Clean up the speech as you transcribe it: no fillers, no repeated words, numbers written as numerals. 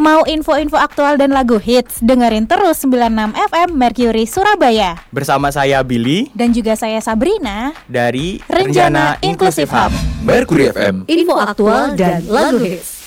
Mau info-info aktual dan lagu hits? Dengerin terus 96 FM Mercury Surabaya. Bersama saya Billy dan juga saya Sabrina dari Rencana Inclusive Hub. Mercury FM. Info aktual dan lagu hits.